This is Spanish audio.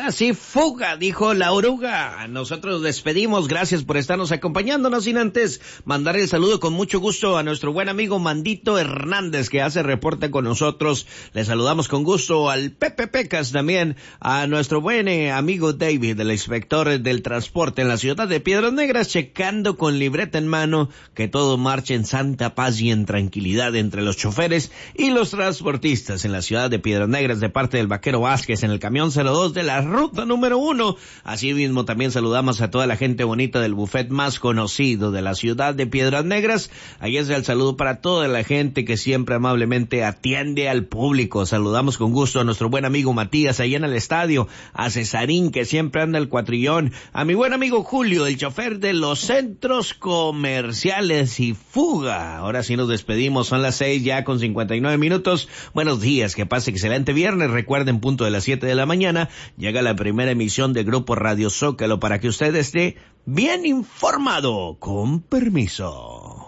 más y fuga, dijo la oruga. Nosotros nos despedimos, gracias por estarnos acompañando, no sin antes mandar el saludo con mucho gusto a nuestro buen amigo Mandito Hernández, que hace reporte con nosotros. Le saludamos con gusto al Pepe Pecas también, a nuestro buen amigo David, el inspector del transporte en la ciudad de Piedras Negras, checando con libreta en mano que todo marche en santa paz y en tranquilidad entre los choferes y los transportistas en la ciudad de Piedras Negras, de parte del Vaquero Vázquez en el camión 02 de la ruta número 1. Asimismo también saludamos a toda la gente bonita del buffet más conocido de la ciudad de Piedras Negras. Ahí es el saludo para toda la gente que siempre amablemente atiende al público. Saludamos con gusto a nuestro buen amigo Matías ahí en el estadio, a Cesarín que siempre anda el cuatrillón, a mi buen amigo Julio, el chofer de los centros comerciales y fuga. Ahora sí nos despedimos, son las 6 ya con 59 minutos. Buenos días, que pase excelente viernes. Recuerden, punto de las 7 de la mañana llega la primera emisión de Grupo Radio Zócalo para que usted esté bien informado. Con permiso.